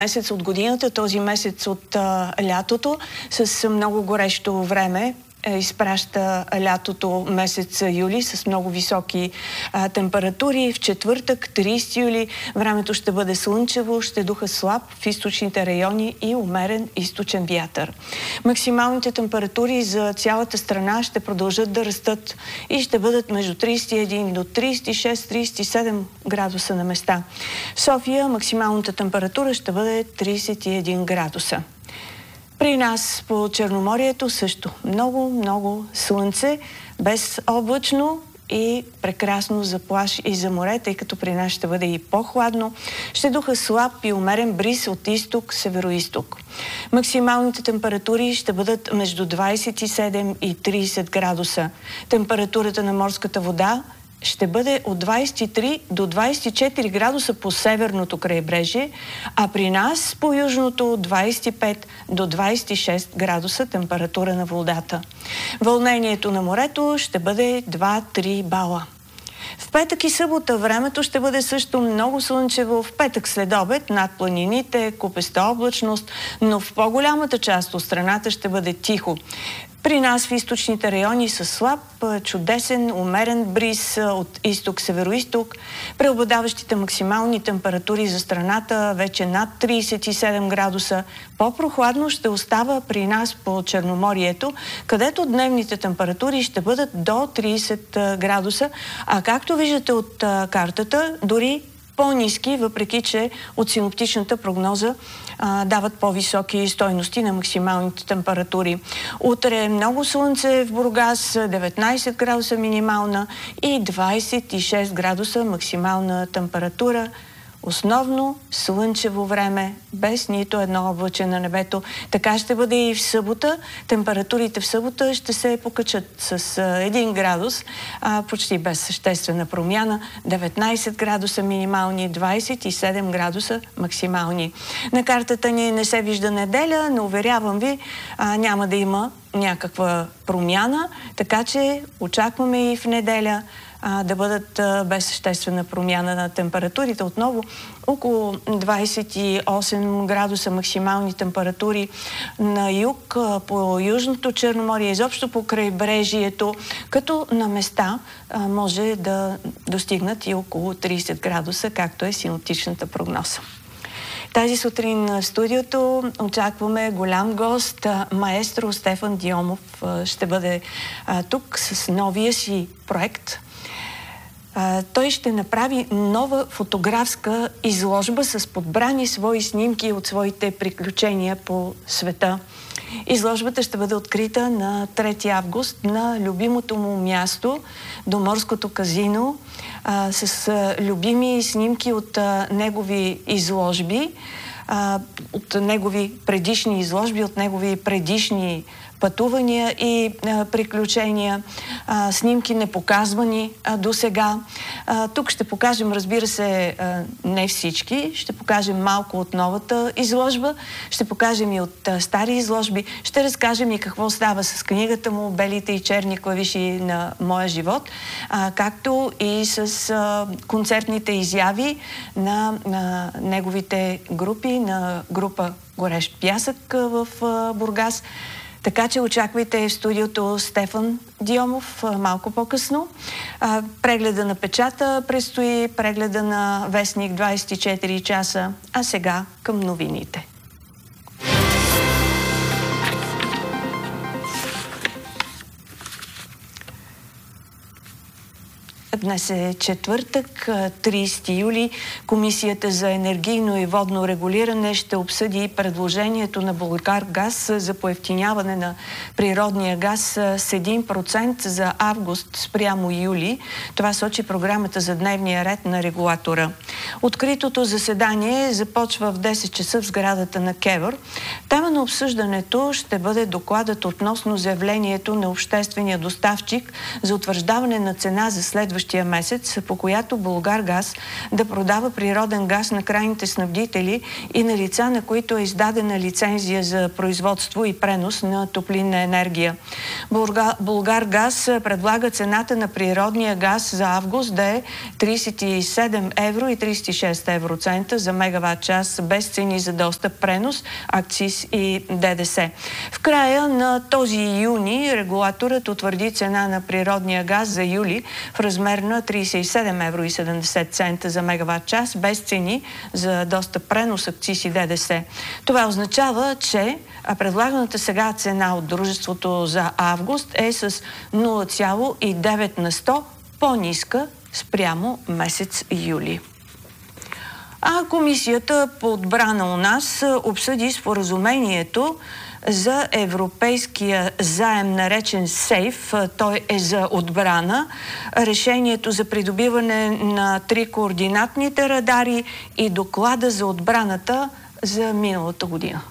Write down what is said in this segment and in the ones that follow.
месец от годината, този месец от лятото, с много горещо време. Изпраща лятото месец юли с много високи температури. В четвъртък, 30 юли, времето ще бъде слънчево, ще духа слаб в източните райони и умерен източен вятър. Максималните температури за цялата страна ще продължат да растат и ще бъдат между 31 до 36-37 градуса на места. В София максималната температура ще бъде 31 градуса. При нас по Черноморието също много слънце, без облачно и прекрасно за плаж и за море, тъй като при нас ще бъде и по-хладно. Ще духа слаб и умерен бриз от изток, северо-изток. Максималните температури ще бъдат между 27 и 30 градуса. Температурата на морската вода ще бъде от 23 до 24 градуса по северното крайбрежие, а при нас по южното от 25 до 26 градуса температура на водата. Вълнението на морето ще бъде 2-3 бала. В петък и събота времето ще бъде също много слънчево. В петък след обед над планините, купеста облачност, но в по-голямата част от страната ще бъде тихо. При нас в източните райони са слаб, чудесен, умерен бриз от изток-северо-изток. Преобладаващите максимални температури за страната вече над 37 градуса. По-прохладно ще остава при нас по Черноморието, където дневните температури ще бъдат до 30 градуса, а както виждате от картата, дори по-ниски, въпреки че от синоптичната прогноза дават по-високи стойности на максималните температури. Утре много слънце в Бургас, 19 градуса минимална и 26 градуса максимална температура. Основно слънчево време, без нито едно облаче на небето. Така ще бъде и в събота. Температурите в събота ще се покачат с 1 градус, почти без съществена промяна. 19 градуса минимални, 27 градуса максимални. На картата ни не се вижда неделя, но уверявам ви, няма да има някаква промяна, така че очакваме и в неделя да бъдат без съществена промяна на температурите. Отново около 28 градуса максимални температури на юг, по Южното Черноморие, изобщо по крайбрежието, като на места може да достигнат и около 30 градуса, както е синоптичната прогноза. Тази сутрин в студиото очакваме голям гост. Маестро Стефан Дионов ще бъде тук с новия си проект. Той ще направи нова фотографска изложба с подбрани свои снимки от своите приключения по света. Изложбата ще бъде открита на 3 август на любимото му място, до Морското казино, с любими снимки от негови изложби, от негови предишни изложби, от негови предишни пътувания и приключения, снимки непоказвани до сега. Тук ще покажем, разбира се, не всички, ще покажем малко от новата изложба, ще покажем и от стари изложби, ще разкажем и какво става с книгата му "Белите и черни клавиши на моя живот", както и с концертните изяви на неговите групи, на група "Горещ пясък" в Бургас. Така че очаквайте в студиото Стефан Дионов малко по-късно. Прегледа на печата предстои, прегледа на вестник 24 часа, а сега към новините. Днес е четвъртък, 30 юли. Комисията за енергийно и водно регулиране ще обсъди предложението на Булгаргаз за поевтиняване на природния газ с 1% за август спрямо юли. Това сочи програмата за дневния ред на регулатора. Откритото заседание започва в 10 часа в сградата на КЕВР. Тема на обсъждането ще бъде докладът относно заявлението на обществения доставчик за утвърждаване на цена за следващия следващия месец, по която Булгаргаз да продава природен газ на крайните снабдители и на лица, на които е издадена лицензия за производство и пренос на топлинна енергия. Булгаргаз предлага цената на природния газ за август да е 37 евро и 36 евроцента за мегаватт час, без цени за достъп, пренос, акциз и ДДС. В края на този юни регулаторът утвърди цена на природния газ за юли в размер на 37 евро и 70 цента за мегаватт час, без цени за достъп, пренос, акциз и ДДС. Това означава, че предлаганата сега цена от дружеството за август е с 0,9 на 100 по-ниска спрямо месец юли. А Комисията по отбрана у нас обсъди споразумението за европейския заем, наречен СЕЙФ. Той е за отбрана. Решението за придобиване на 3 координатните радари и доклада за отбраната за миналата година.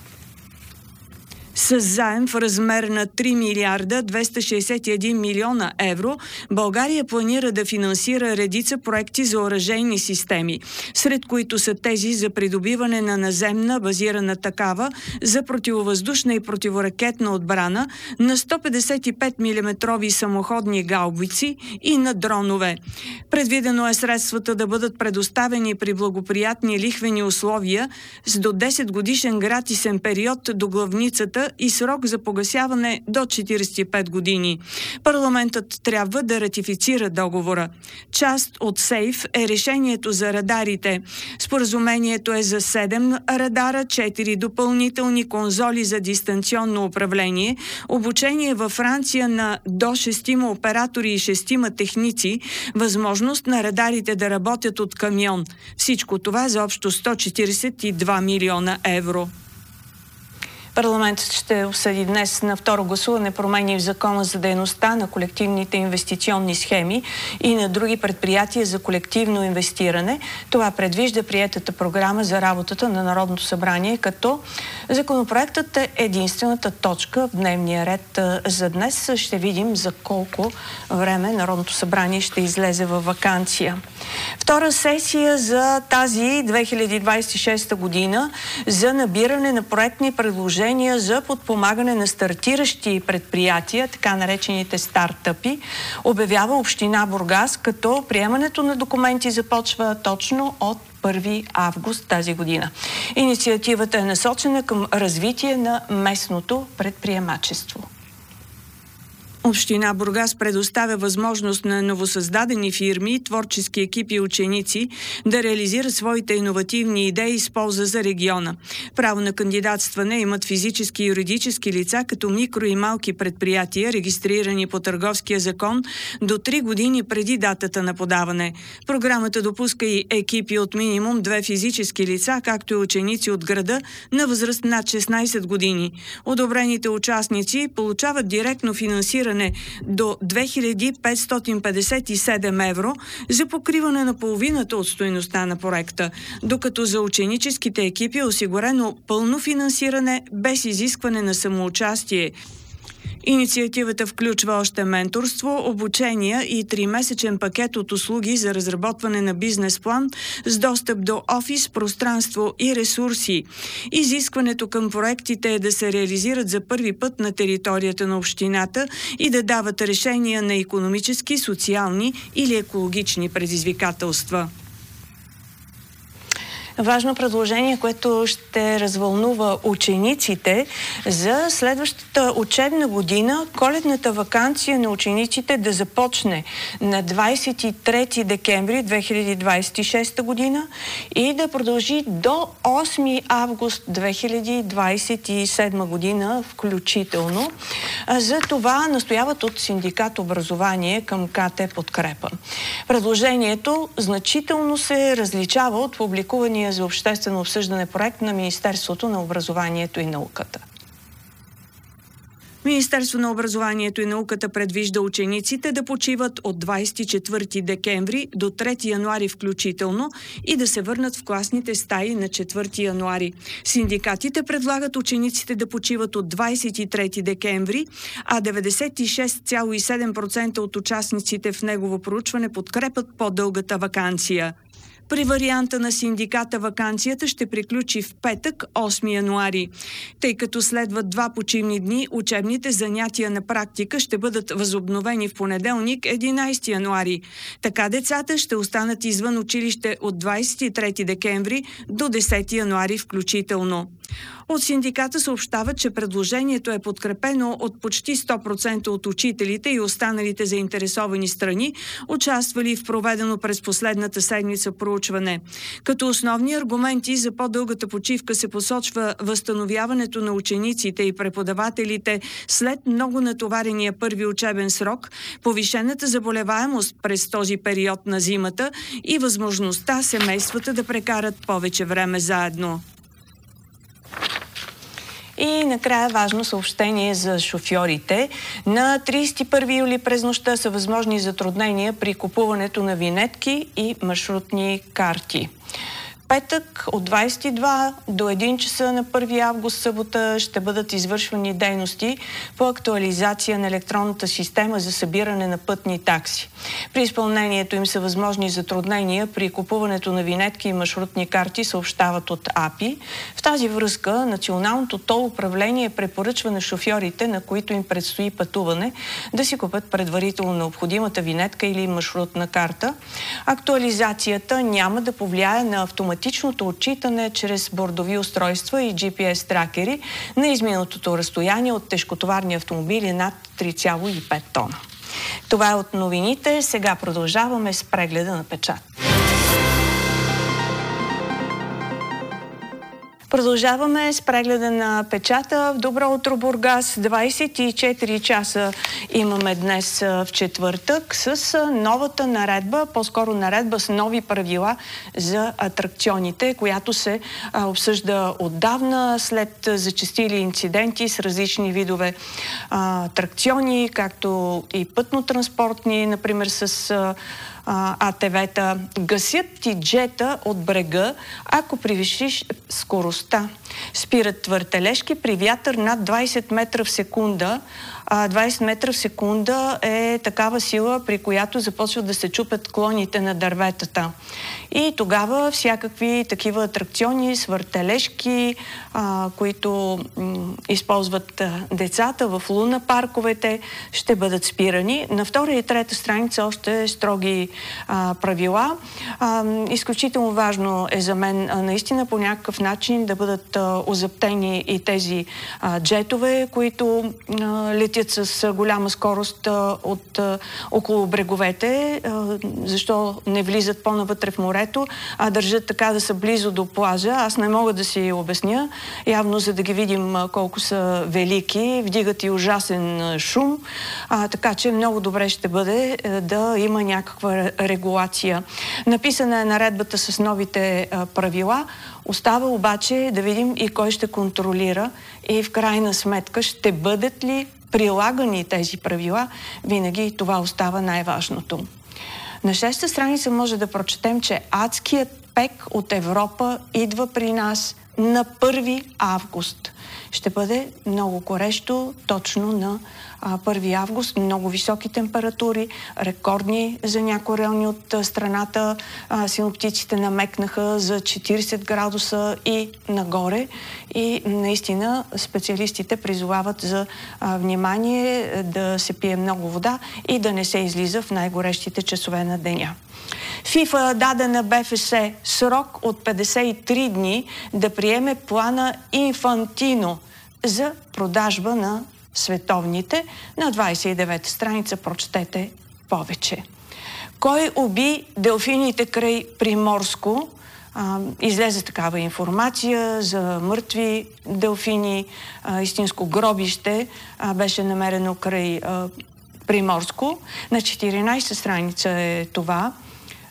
С заем в размер на 3 милиарда 261 милиона евро, България планира да финансира редица проекти за оръжейни системи, сред които са тези за придобиване на наземна базирана такава за противовъздушна и противоракетна отбрана, на 155 мм самоходни гаубици и на дронове. Предвидено е средствата да бъдат предоставени при благоприятни лихвени условия с до 10 годишен гратисен период до главницата и срок за погасяване до 45 години. Парламентът трябва да ратифицира договора. Част от СЕЙФ е решението за радарите. Споразумението е за 7 радара, 4 допълнителни конзоли за дистанционно управление, обучение във Франция на до 6 оператори и 6 техници, възможност на радарите да работят от камион. Всичко това за общо 142 милиона евро. Парламентът ще обсъди днес на второ гласуване промени в Закона за дейността на колективните инвестиционни схеми и на други предприятия за колективно инвестиране. Това предвижда приетата програма за работата на Народното събрание, като законопроектът е единствената точка в дневния ред за днес. Ще видим за колко време Народното събрание ще излезе във ваканция. Втора сесия за тази 2026 година за набиране на проектни предложения за подпомагане на стартиращи предприятия, така наречените стартъпи, обявява община Бургас, като приемането на документи започва точно от 1 август тази година. Инициативата е насочена към развитие на местното предприемачество. Община Бургас предоставя възможност на новосъздадени фирми, творчески екипи и ученици да реализират своите иновативни идеи с полза за региона. Право на кандидатстване имат физически и юридически лица, като микро и малки предприятия, регистрирани по Търговския закон до 3 години преди датата на подаване. Програмата допуска и екипи от минимум 2 физически лица, както и ученици от града на възраст над 16 години. Одобрените участници получават директно финансиране до 2557 евро за покриване на половината от стойността на проекта, докато за ученическите екипи е осигурено пълно финансиране без изискване на самоучастие. Инициативата включва още менторство, обучения и 3-месечен пакет от услуги за разработване на бизнес план с достъп до офис, пространство и ресурси. Изискването към проектите е да се реализират за първи път на територията на общината и да дават решения на икономически, социални или екологични предизвикателства. Важно предложение, което ще развълнува учениците за следващата учебна година. Коледната ваканция на учениците да започне на 23 декември 2026 година и да продължи до 8 август 2027 година включително. За това настояват от синдикат образование към КТ Подкрепа. Предложението значително се различава от публикувания за обществено обсъждане проект на Министерството на образованието и науката. Министерство на образованието и науката предвижда учениците да почиват от 24 декември до 3 януари включително и да се върнат в класните стаи на 4 януари. Синдикатите предлагат учениците да почиват от 23 декември, а 96,7% от участниците в негово проучване подкрепят по-дългата ваканция. При варианта на синдиката ваканцията ще приключи в петък, 8 януари. Тъй като следват 2 почивни дни, учебните занятия на практика ще бъдат възобновени в понеделник, 11 януари. Така децата ще останат извън училище от 23 декември до 10 януари включително. От синдиката съобщават, че предложението е подкрепено от почти 100% от учителите и останалите заинтересовани страни, участвали в проведено през последната седмица проучване. Като основни аргументи за по-дългата почивка се посочва възстановяването на учениците и преподавателите след много натоварения първи учебен срок, повишената заболеваемост през този период на зимата и възможността семействата да прекарат повече време заедно. И накрая важно съобщение за шофьорите. На 31 юли през нощта са възможни затруднения при купуването на винетки и маршрутни карти. Петък от 22 до 1 часа на 1 август събота ще бъдат извършвани дейности по актуализация на електронната система за събиране на пътни такси. При изпълнението им са възможни затруднения при купуването на винетки и маршрутни карти, съобщават от АПИ. В тази връзка Националното тол управление препоръчва на шофьорите, на които им предстои пътуване, да си купят предварително необходимата винетка или маршрутна карта. Актуализацията няма да повлияе на автоматичното отчитане чрез бордови устройства и GPS тракери на изминатото разстояние от тежкотоварни автомобили над 3,5 тона. Това е от новините. Сега продължаваме с прегледа на печат. Продължаваме с прегледа на печата. В Добро утро, Бургас. 24 часа имаме днес в четвъртък с новата наредба, по-скоро наредба с нови правила за атракционите, която се обсъжда отдавна след зачестили инциденти с различни видове атракциони, както и пътно-транспортни, например с АТВ-та. Гасят ти джета от брега, ако превишиш скоростта. Спират въртележки при вятър над 20 метра в секунда. 20 метра в секунда е такава сила, при която започват да се чупят клоните на дърветата. И тогава всякакви такива атракциони с въртележки, които използват децата в луна парковете, ще бъдат спирани. На втора и трета страница още строги правила. Изключително важно е за мен наистина по някакъв начин да бъдат озаптени и тези джетове, които летят с голяма скорост около бреговете. Защо не влизат по-навътре в морето, а държат така да са близо до плажа? Аз не мога да си обясня. Явно, за да ги видим колко са велики, вдигат и ужасен шум. Така че много добре ще бъде да има някаква регулация. Написана е наредбата с новите правила. Остава обаче да видим и кой ще контролира и в крайна сметка ще бъдат ли прилагани тези правила. Винаги това остава най-важното. На 6-та страница може да прочетем, че адският пек от Европа идва при нас на 1 август. Ще бъде много горещо точно на 1 август. Много високи температури, рекордни за някои райони от страната. Синоптиците намекнаха за 40 градуса и нагоре. И наистина специалистите призовават за внимание, да се пие много вода и да не се излиза в най-горещите часове на деня. ФИФА даде на БФС срок от 53 дни да приеме плана Инфантино за продажба на световните. На 29 страница прочетете повече. Кой уби делфините край Приморско? Излезе такава информация за мъртви делфини. Истинско гробище беше намерено край Приморско. На 14 страница е това.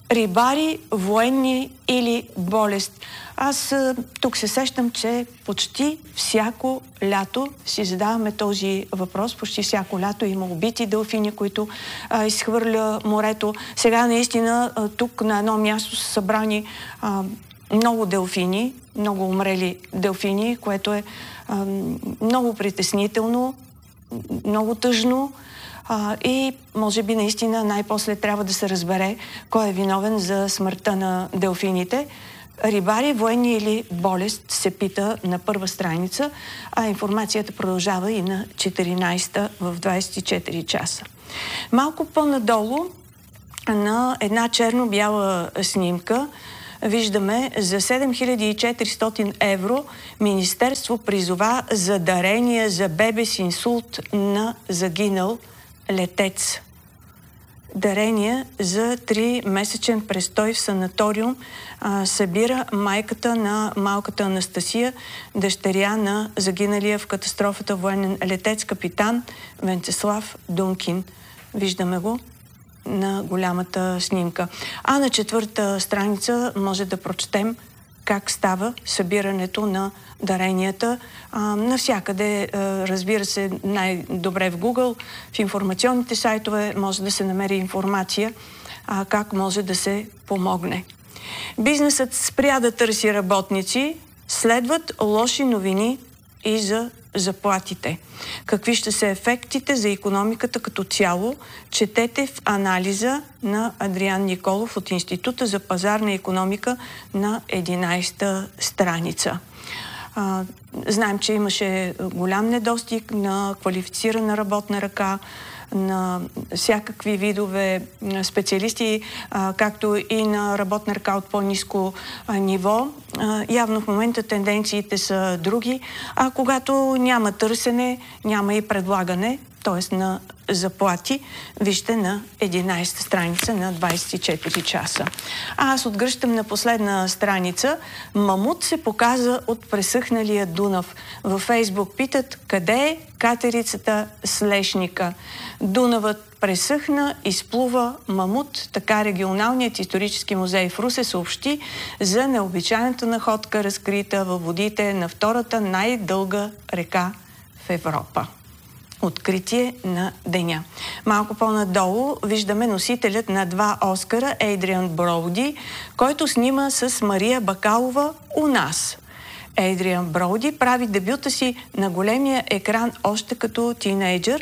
Рибари, военни или болест? Аз тук се сещам, че почти всяко лято си задаваме този въпрос. Почти всяко лято има убити делфини, които изхвърля морето. Сега наистина тук на едно място са събрани много делфини, много умрели делфини, което е много притеснително, много тъжно. И може би наистина най-после трябва да се разбере кой е виновен за смъртта на делфините. Рибари, военни или болест, се пита на първа страница, а информацията продължава и на 14-та в 24 часа. Малко по-надолу на една черно-бяла снимка виждаме за 7400 евро Министерство призова за дарение за бебе с инсулт на загинал летец. Дарение за 3-месечен престой в санаториум събира майката на малката Анастасия, дъщеря на загиналия в катастрофата военен летец капитан Венцеслав Дункин. Виждаме го на голямата снимка. А на 4-та страница може да прочетем как става събирането на даренията. Навсякъде, разбира се, най-добре в Google, в информационните сайтове може да се намери информация как може да се помогне. Бизнесът спря да търси работници, следват лоши новини и за заплатите. Какви ще са ефектите за икономиката като цяло, четете в анализа на Адриан Николов от Института за пазарна икономика на 11-та страница. Знаем, че имаше голям недостиг на квалифицирана работна ръка, на всякакви видове специалисти, както и на работна ръка от по-ниско ниво. Явно в момента тенденциите са други, а когато няма търсене, няма и предлагане, т.е. на заплати, вижте на 11-та страница на 24 часа. Аз отгръщам на последна страница. Мамут се показа от пресъхналия Дунав. Във Фейсбук питат къде е катерицата с лешника. Дунавът пресъхна, изплува мамут. Така регионалният исторически музей в Русе съобщи за необичайната находка, разкрита във водите на втората най-дълга река в Европа. Откритие на деня. Малко по-надолу виждаме носителят на 2 Оскара Ейдриан Броуди, който снима с Мария Бакалова у нас. Ейдриан Броуди прави дебюта си на големия екран още като тинейджър,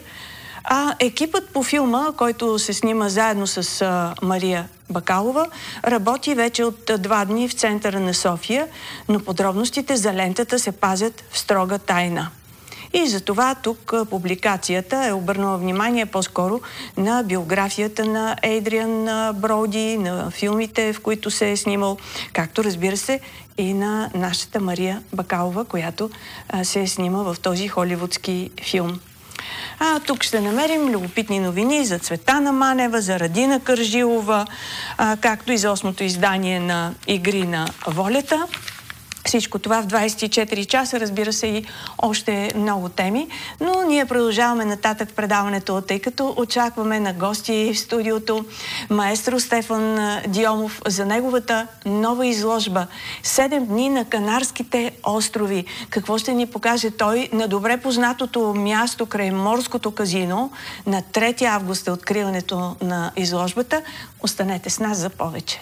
а екипът по филма, който се снима заедно с Мария Бакалова, работи вече от 2 дни в центъра на София, но подробностите за лентата се пазят в строга тайна. И затова тук публикацията е обърнала внимание по-скоро на биографията на Ейдриан Броуди, на филмите, в които се е снимал, както разбира се и на нашата Мария Бакалова, която се е снима в този холивудски филм. Тук ще намерим любопитни новини за Цветана Манева, за Радина Кържилова, както и за 8-то издание на Игри на волята. Всичко това в 24 часа, разбира се, и още много теми, но ние продължаваме нататък предаването, тъй като очакваме на гости в студиото маестро Стефан Диомов за неговата нова изложба 7 дни на Канарските острови. Какво ще ни покаже той на добре познатото място край Морското казино? На 3 август е откриването на изложбата. Останете с нас за повече.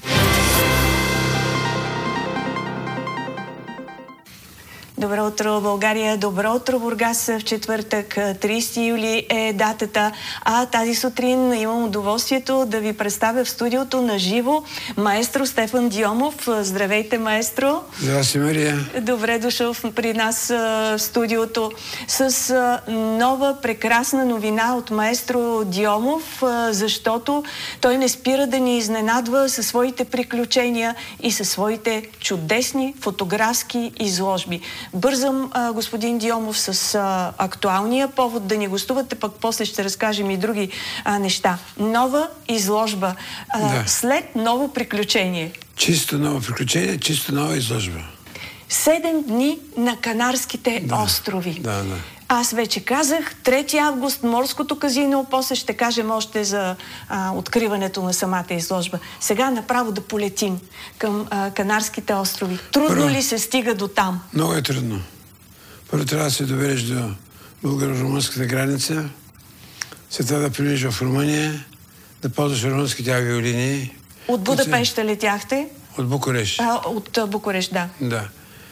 Добро утро, България! Добро утро, Бургас! В четвъртък, 30 юли е датата, а тази сутрин имам удоволствието да ви представя в студиото на живо маестро Стефан Диомов. Здравейте, маестро! Здрасти, Мария! Добре дошъл при нас в студиото с нова прекрасна новина от маестро Диомов, защото той не спира да ни изненадва със своите приключения и със своите чудесни фотографски изложби. Бързам, господин Диомов, с актуалния повод да ни гостувате, пък после ще разкажем и други неща. Нова изложба, след ново приключение. Чисто ново приключение, чисто нова изложба. 7 дни на Канарските острови. Аз вече казах, 3 август, Морското казино, после ще кажем още за откриването на самата изложба. Сега направо да полетим към Канарските острови. Трудно ли се стига до там? Много е трудно. Първо трябва да се довериш до българо-румънската граница, след това да преминеш в Румъния, да ползваш румънските авиолинии. От Будапеща летяхте? От Букурещ. От Букурещ, да. Да.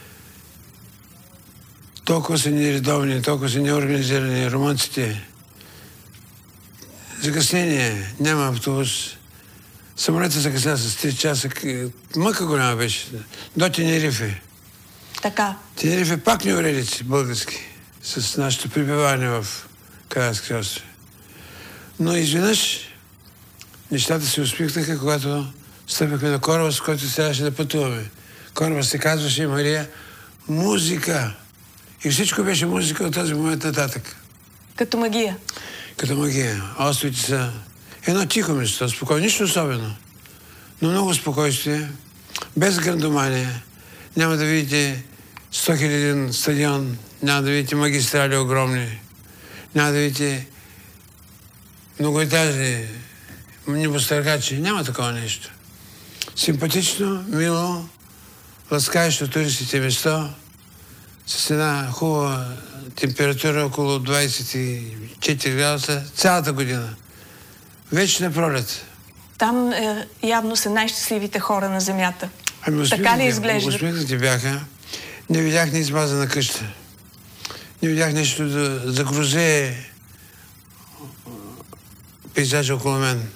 Толкова са нередовни, толкова са неорганизирани румънците. Закъснение, няма автобус. Самолетът закъсня с 3 часа. Мъка голяма беше. До Тенерифе. Така. Тенерифе пак не уредици български с нашето прибиване в Канарски острови. Но изведнъж нещата се усмихнаха, когато стъпихме на кораба, с който трябваше да пътуваме. Кораба се казваше, Мария, музика. И всичко беше музика от този момент нататък. Като магия. Като магия. Островите са едно тихо место, спокойно, нищо особено. Но много спокойствие, без грандомания. Няма да видите 100 000 стадион, няма да видите магистрали огромни, няма да видите многоетажни небостъргачи. Няма такова нещо. Симпатично, мило, ласкаещо туристите место, с една хубава температура около 24 градуса цялата година. Вечна пролет. Там явно са най-щастливите хора на земята. Така ли изглежда? Усмихнати бяха. Не видях ни измазана къща. Не видях нещо да загрузе пейзажа около мен.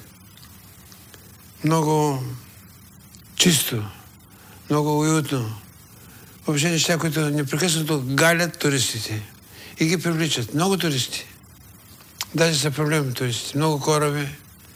Много чисто, много уютно. Въобще неща, които непрекъснато галят туристите и ги привличат. Много туристи. Даже са проблемни туристи. Много кораби.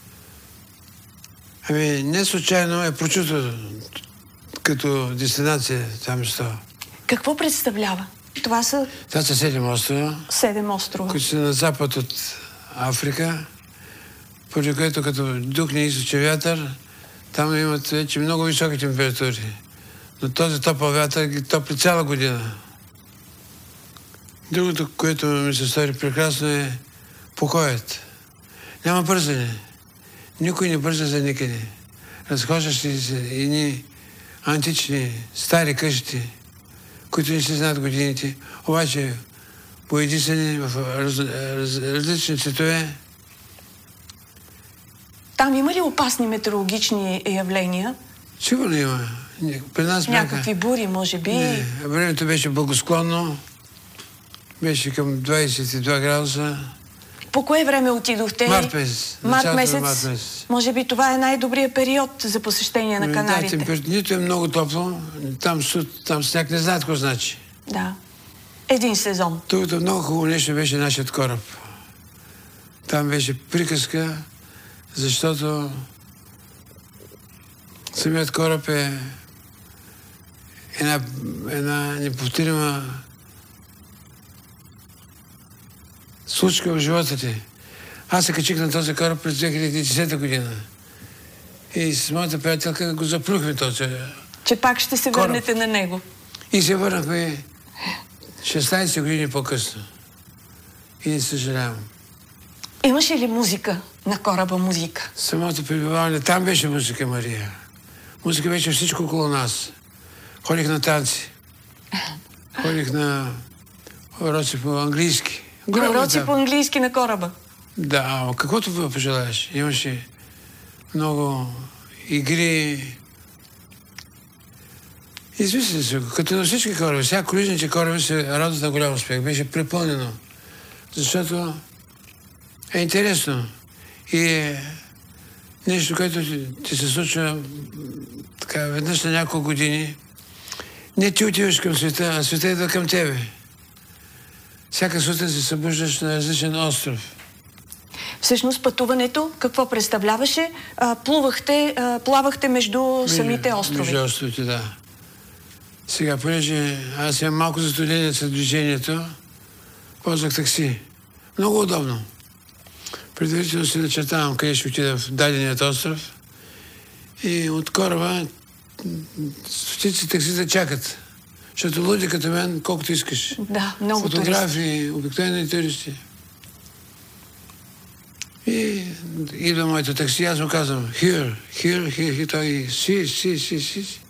Ами не случайно е прочуто като дестинация това место. Какво представлява? Това са 7 острова. 7 острова. Които са на запад от Африка, поради което като духне източен вятър, там имат вече много високи температури. Но този топъл вятър ги топли цяла година. Другото, което ми се стори прекрасно, е покоят. Няма бързане. Никой не бърза за никъде. Разхождащи се едни антични, стари къщи, които не се знаят годините, обаче поедисани в различни цветове. Там има ли опасни метеорологични явления? Сигурно има. При нас някакви бури, може би? Не, времето беше благосклонно. Беше към 22 градуса. По кое време отидохте? Март месец. Март месец. Може би това е най-добрият период за посещение на Канарите. Да, нито е много топло, там сняг не знаят какво значи. Да. Един сезон. Тук много хубаво нещо беше нашият кораб. Там беше приказка, защото самият кораб е една неповторима случка в живота ти. Аз се качих на този кораб през 2010 година. И с моята приятелка го заплюхме този. Че пак ще се върнете на него. И се върнахме 16 години по-късно. И не съжалявам. Имаше ли музика на кораба, музика? Самото пребиваване, там беше музика, Мария. Музика беше всичко около нас. Ходих на танци. Ходих на уроци по английски. Уроци по английски на кораба? Да, каквото пожелаеш. Имаше много игри. Измисли се, като на всички кораби. Сега круизните кораби се радват на голям успех. Беше препълнено. Защото е интересно. И е нещо, което ти се случва така веднъж на няколко години. Не ти отиваш към света, а света идва към тебе. Всяка сутрин се събуждаш на различен остров. Всъщност пътуването какво представляваше? Плавахте между самите острови. Между островите, да. Сега, понеже аз имам малко затруднение с движението, ползвах такси. Много удобно. Предварително си начертавам къде ще отида в даденият остров и от кораба стотици таксита чакат. Защото луди като мен, колкото искаш. Да, много фотографии, обикновени туристи. И идва моето такси, аз му казвам, here, той си.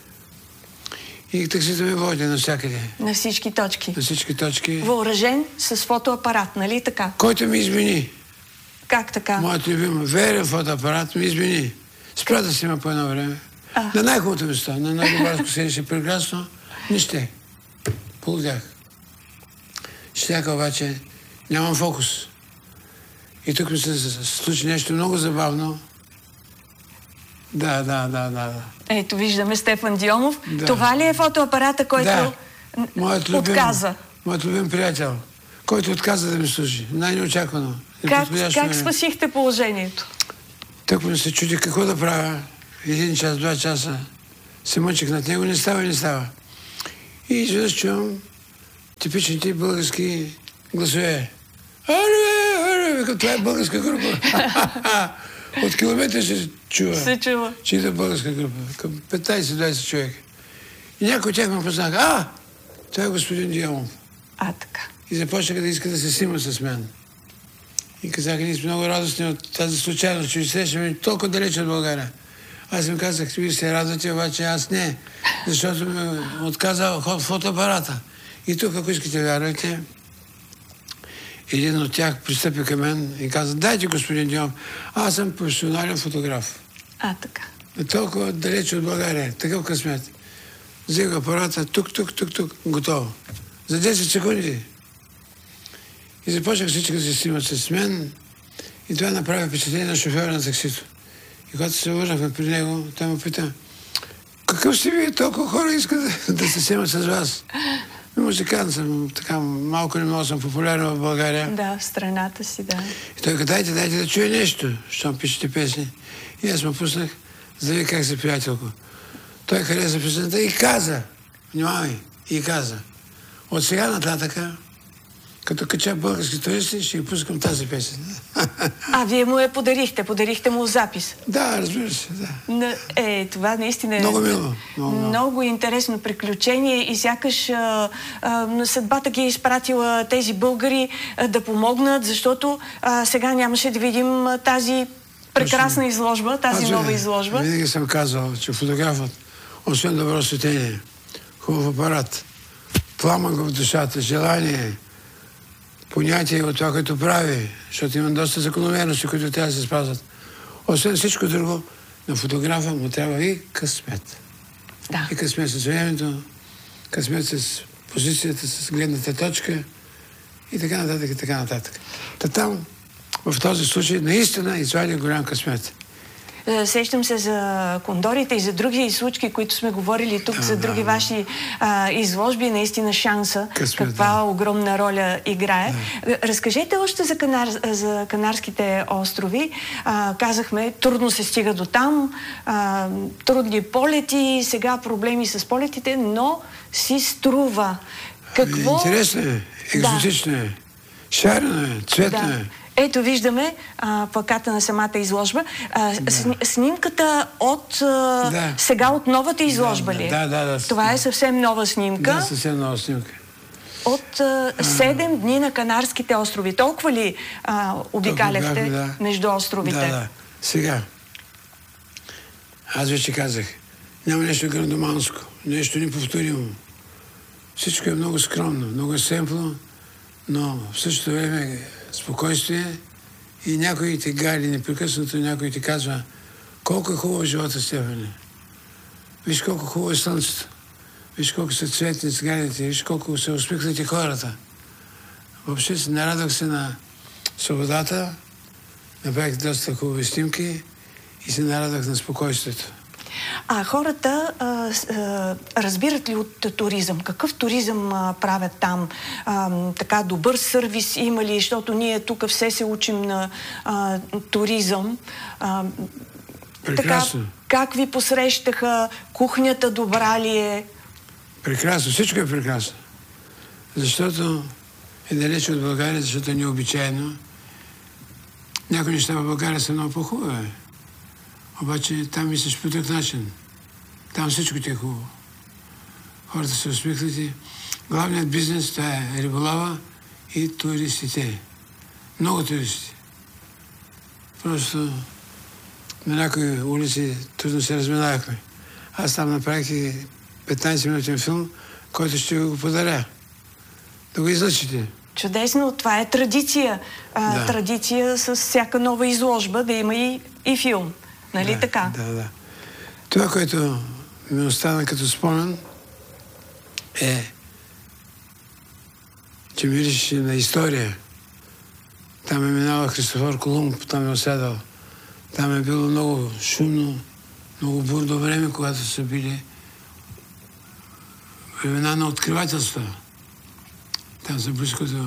И таксито ми води навсякъде. На всички точки. На всички точки. Въоръжен с фотоапарат, нали така? Който ми измени. Как така? Моят любим верен фотоапарат ми измени. Спря да снима по едно време. На най-хубавото место, на най-добраско седеше прекрасно, не ще. Полудях. Щяка обаче, нямам фокус. И тук ми се случи нещо много забавно. Да. Ето, виждаме Стефан Дионов. Да. Това ли е фотоапарата, който отказа? Моят любим приятел, който отказа да ми служи. Най-неочаквано. Как спасихте положението? Так ми се чуди какво да правя. 1 час, 2 часа се мъчих над него, не става. И изведнъж чувам типичните български гласове. Аре, това е българска група. От километри се чува. Че идва българска група. Към 15-20 човека. И някой от тях ме познаха. Това е господин Дионов. Така. И започнаха да искат да се снимат с мен. И казаха, ние сме много радостни от тази случайност, че срещаме толкова далеч от България. Аз им казах, вие се радвате, обаче аз не. Защото ме отказа фотоапарата. И тук, ако искате вярвате, един от тях пристъпи към мен и каза, дайте, господин Дионов, аз съм професионален фотограф. Така. Толкова далеч от България, такъв късмет. Взех апарата, тук, готово. За 10 секунди. И започнах всички да се снимат с мен и това направи впечатление на шофьора на таксито. И когато се върнахме при него, той ме пита, какъв сте вие, толкова хора искат да се снимат с вас? Музикант съм, така малко не много съм популярен в България. Да, в страната си, да. И той каза, дайте да чуя нещо, щом пишете песни. И аз му пуснах, за да видя как се приятелко. Той хареса песента и каза, внимавай, от сега нататъка, като кача български туристи, ще ги пускам тази песен. Вие му я подарихте му запис? Да, разбира се, да. Това наистина е много мило. Много интересно приключение и сякаш съдбата ги е изпратила тези българи да помогнат, защото сега нямаше да видим тази прекрасна изложба, нова изложба. Винаги съм казвал, че фотографът, освен добро светение, хубав апарат, пламък в душата, желание, понятие от това, което прави, защото има доста закономерности, които трябва да се спазват. Освен всичко друго, на фотографа му трябва и късмет. Да. И късмет с времето, късмет с позицията, с гледната точка и така нататък. Там, в този случай, наистина извади голям късмет. Сещам се за кондорите и за други случки, които сме говорили тук, за други ваши изложби. Наистина шанса, каква огромна роля играе. Разкажете още за Канарските острови. Казахме, трудно се стига до там, трудни полети, сега проблеми с полетите, но си струва. Какво... Интересно е, екзотично е, шарено е, цветно е. Ето виждаме плаката на самата изложба. Снимката от сега от новата изложба ли е? Да. Това е съвсем нова снимка. Да, съвсем нова снимка. От 7 дни на Канарските острови. Толкова ли обикаляхте между островите? Да. Сега, аз вече казах, няма нещо грандоманско, нещо неповторимо. Всичко е много скромно, много семпло, но в същото време спокойствие и някой те гали непрекъснато, някой ти казва колко е хубаво живота, Стефане. Виж колко хубаво е слънцето. Виж колко са цветни сградите, виж колко са усмихнати хората. Въобще нарадвах се на свободата, направих доста хубави снимки и се нарадвах на спокойствието. Хората разбират ли от туризъм? Какъв туризъм правят там? Така добър сервис има ли? Защото ние тук все се учим на туризъм. Прекрасно. Така, как ви посрещаха? Кухнята добра ли е? Прекрасно. Всичко е прекрасно. Защото е далеч от България, защото е необичайно. Някои неща в България са много по-хубави. Обаче там мислиш по друг начин. Там всичко ти е хубаво. хората са усмихнати. Главният бизнес, това е риболова и туристите. Много туристи. Просто на някои улици трудно се разминавахме. Аз там направих 15-минутен филм, който ще го подаря. Да го излъчите. Чудесно, това е традиция. Да. Традиция с всяка нова изложба да има и филм. Нали така? Да. Това, което ми остана като спомен, е, че мирише на история. Там е минал Христофор Колумб, там е осядал. Там е било много шумно, много бурно време, когато са били времена на откривателства. Там са близко до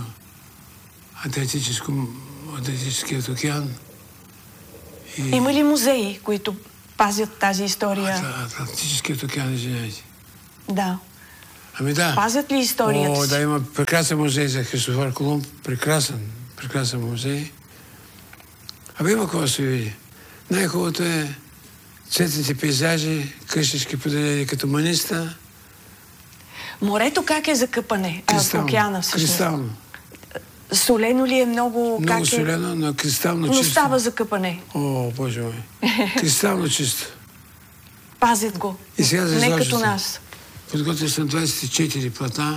Атлантическият океан. Има ли музеи, които пазят тази история? Атлантическият океан, извиняйте. Да. Ами да. Пазят ли историята си? Да, има прекрасен музей за Христофор Колумб. Прекрасен музей. Абе има какво да се види. Най-хубавото е цветните пейзажи, къщички поделени като маниста. Морето как е за къпане? Океана всъщност. Кристално. Солено ли е много? Много солено, но кристално чисто. Но става за къпане. О, Боже мой. Кристално чисто. Пазят го. И сега за не като нас. Подготвил съм 24 платна,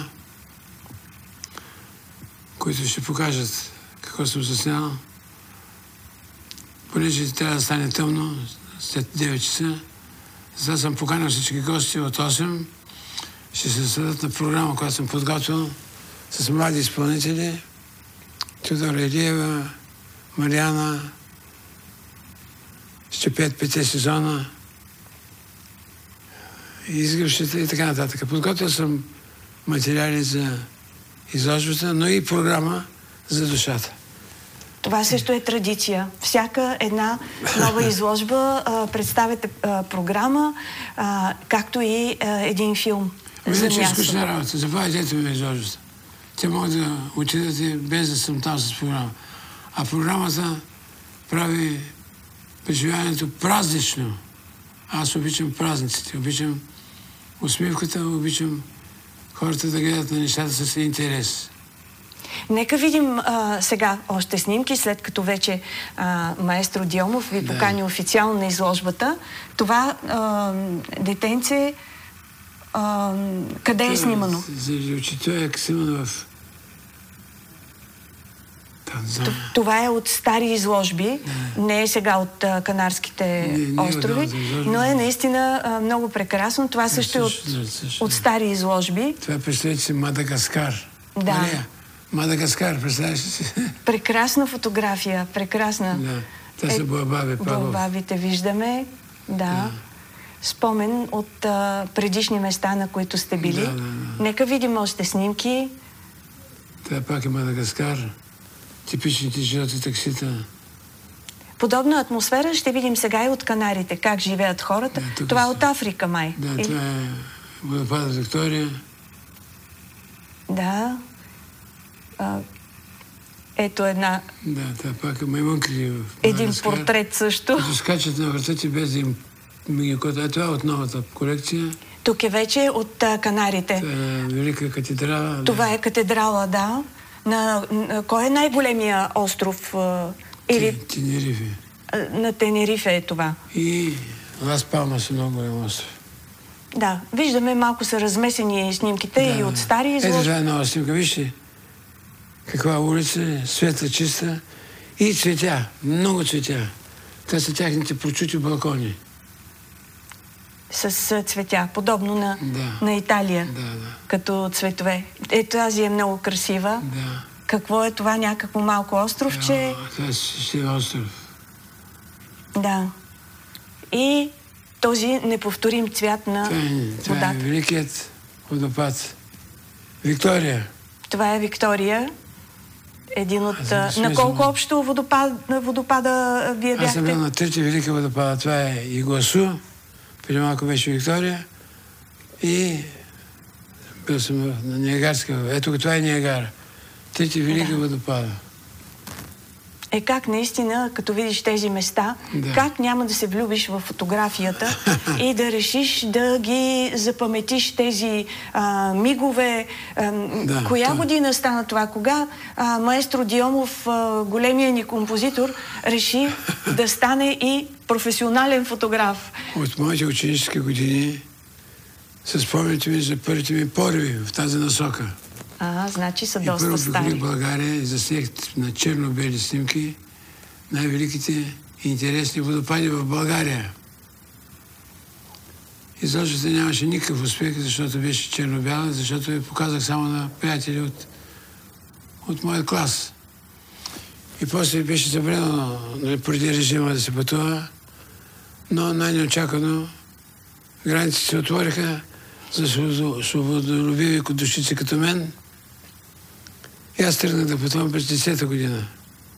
които ще покажат какво съм заснял. Понеже трябва да стане тъмно, след 9 часа, затова съм поканил всички гости от 8. Ще се създадат на програма, която съм подготвил с млади изпълнители. Тодора Илиева, Мариана, ще пеят 5 сезона, изгръвщите и така нататък. Подготвил съм материали за изложбата, но и програма за душата. Това също е традиция. Всяка една нова изложба представяте програма, както и един филм за място. Не е скучна работа. Заповядайте ми изложбата. Те могат да отидат и без да съм там с програма. А програмата прави преживяването празнично. Аз обичам празниците, обичам усмивката, обичам хората да гледат на нещата с интерес. Нека видим сега още снимки, след като вече маестро Дионов ви покани официално на изложбата. Това детенце къде е снимано? За очите е снимано в Танзания. Това е от стари изложби, не е сега от Канарските острови, но е наистина много прекрасно. Това също е от стари изложби. Това представете си Мадагаскар. Да. Мария, Мадагаскар, представяш ли си? Прекрасна фотография, прекрасна. Да, те са буабаби. Буабабите виждаме, да. Спомен от предишни места, на които сте били. Да. Нека видим още снимки. Това пак е Мадагаскар. Типичните жълти таксита. Подобна атмосфера ще видим сега и от Канарите. Как живеят хората. Това е от Африка, май. Да, това е водопадът Виктория. Да. Ето една... Да, това пак е маймункри в един портрет също. Като скачат на врата ти без да им мигикота. Това е от новата колекция. Тук е вече от Канарите. Това е Велика катедрала. Това е катедрала, да. Кой е най-големия остров? Тенерифе. На Тенерифе е това. И Лас Палмас е много голям остров. Да, виждаме малко са размесени снимките и от стари изложби. Ето това е нова снимка. Вижте каква улица, светла, чиста и цветя, много цветя. Това са тяхните прочути балкони. С цветя, подобно на Италия, Да. като цветове. Ето тази е много красива. Да. Какво е това? Някакво малко островче? Това е остров. Да. И този неповторим цвят на водата. Това е великият водопад. Виктория. Това е Виктория. Един от... На колко общо водопада вие бяхте? Аз съм бил на 3 велики водопада. Това е Игуасу, преди малко беше Виктория. И бил съм на Ниагарска. Ето това е Ниагара. 3 велики водопада. е как наистина, като видиш тези места, как няма да се влюбиш в фотографията и да решиш да ги запаметиш тези мигове. Коя година стана това? Кога маестро Дионов, големия ни композитор, реши да стане и професионален фотограф? От моите ученически години се спомняте ми за първите ми пориви в тази насока. Значи са доста стари. Първо в България и заснех на черно-бели снимки най-великите и интересни водопади в България. Изложбата нямаше никакъв успех, защото беше черно-бяла, защото я показах само на приятели от моя клас. И после беше забранено преди режима да се пътува, но най-неочаквано границите се отвориха за свободолюбиви душици като мен. И аз тръгнах да пътувам през 10-та година.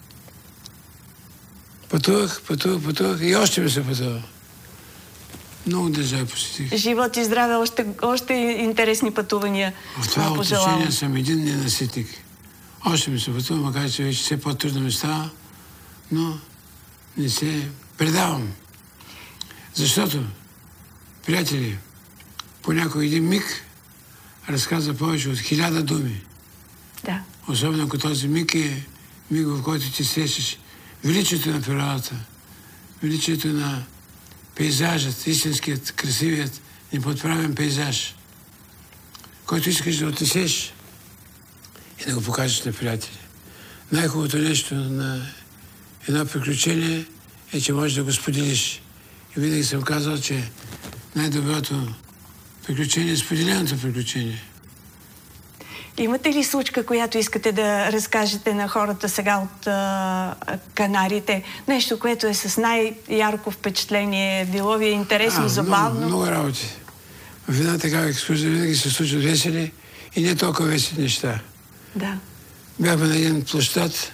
Пътувах и още ми се пътува. Много държави посетих. Живот и здраве, още интересни пътувания. В това отношение съм един ненаситник. Още ми се пътува, макар че вече все по-трудно ми става, но не се предавам. Защото, приятели, понякога един миг разказва повече от 1000 думи. Да. Особено ако този миг е миг, в който ти сещаш величието на природата, величието на пейзажът, истинският, красивият, неподправен пейзаж, който искаш да отнесеш и да го покажеш на приятели. Най-хубавото нещо на едно приключение е, че можеш да го споделиш. И винаги съм казал, че най-доброто приключение е споделеното приключение. Имате ли случка, която искате да разкажете на хората сега от Канарите? Нещо, което е с най-ярко впечатление, било ви е интересно, забавно? Много работи. В една такава екскурзия винаги се случват весели и не толкова весели неща. Да. Бяхме на един площад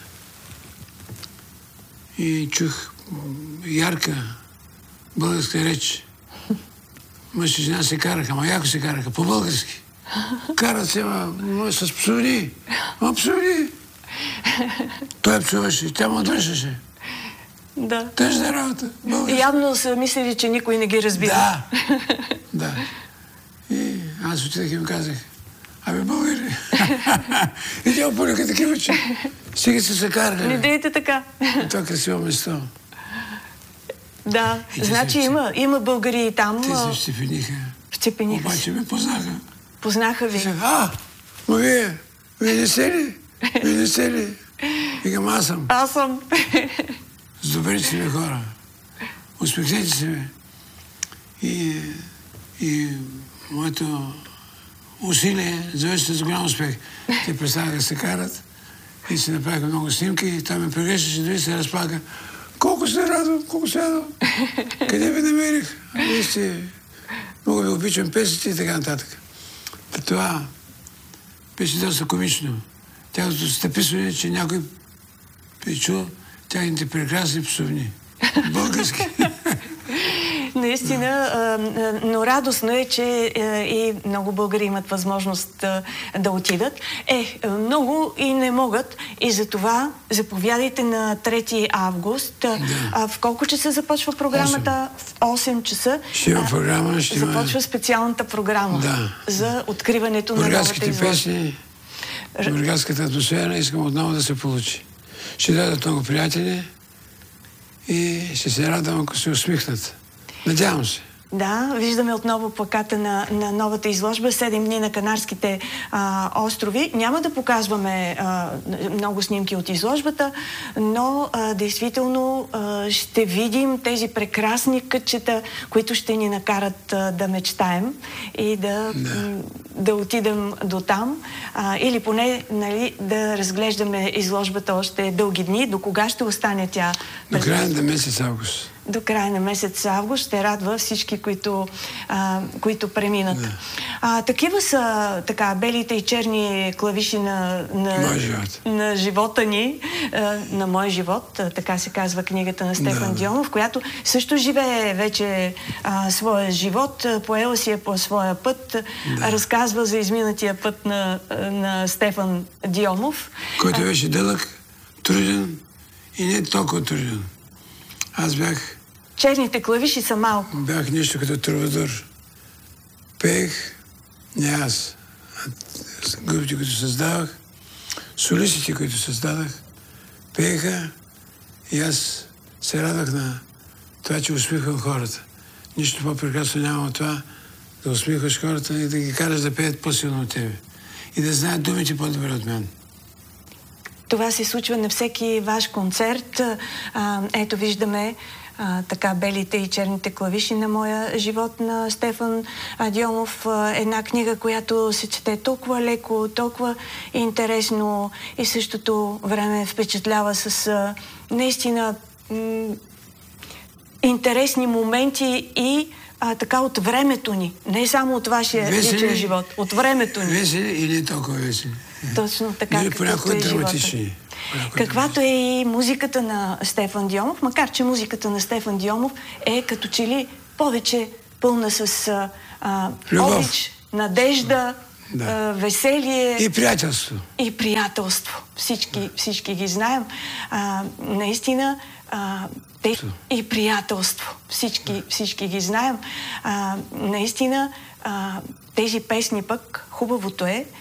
и чух ярка българска реч. Мъж и жена се караха, ама яко се караха, по-български. Карат се, с псовни. Псовни. Той псуваше, тя му дръжеше. Да. Тъжна работа. Явно са мислили, че никой не ги разбира. Да. И аз отидах и им казах, българи. И тя опълюка такива, че сега се карали. Не дейте така. Това е красиво место. Да, значи има българи и там. Те се вцепениха. Обаче ме познаха. Познаха ви. Но вие не се ли? Вие не се ли? Викам, аз съм. Аз съм. С добрите си ми хора. Усмихнете се ми. И моето усилие завърши с голям успех. Те представяха да се карат и се направиха много снимки и той ме прегрещаше, дори се разплака. Колко се радвам. Къде ви намерих? Вие сте... Много ви обичам песните и така нататък. Това беше доста комично. Тяхното стъписване, че някой причу тяхните прекрасни псовни. Български. Наистина, но радостно е, че и много българи имат възможност да отидат. Много и не могат. И за това заповядайте на 3 август. В колко часа започва програмата? В 8 часа. Ще има програма. Започва специалната програма за откриването на новата изложба. Песни, бургаската атмосфера искам отново да се получи. Ще дадат много приятели и ще се радвам, ако се усмихнат. Надявам се. Да, виждаме отново плаката на новата изложба 7 дни на Канарските острови. Няма да показваме много снимки от изложбата, но действително ще видим тези прекрасни кътчета, които ще ни накарат да мечтаем и да отидем до там. Или поне да разглеждаме изложбата още дълги дни. До кога ще остане тя? До края на месец август. До края на месец август ще радва всички, които преминат. Такива са белите и черни клавиши на живота ни, на мой живот, така се казва книгата на Стефан Дионов, която също живее вече своя живот, поела си е по своя път, разказва за изминатия път на Стефан Дионов. Който беше дълъг, труден и не толкова труден. Аз бях... Черните клавиши са малко. Бях нещо като трубадур. Пеех, не аз, а групите, които създавах, солистите, които създадах, пееха и аз се радвах на това, че усмихвам хората. Нищо по-прекрасно няма от това да усмихваш хората и да ги караш да пеят по-силно от тебе. И да знаят думите по-добре от мен. Това се случва на всеки ваш концерт. Ето виждаме така белите и черните клавиши на моя живот на Стефан Дьомов. Една книга, която се чете толкова леко, толкова интересно и в същото време впечатлява с наистина интересни моменти и така от времето ни. Не само от вашия личен живот, от времето ни. Весели или не толкова весели. Точно така, или какъвто е живота. Каквато е и музиката на Стефан Дьомов, макар че музиката на Стефан Дьомов е като че ли повече пълна с обич, надежда, веселие. И приятелство. И приятелство. Всички ги знаем. Наистина, и приятелство. Всички ги знаем. Наистина, тези песни пък, хубавото е,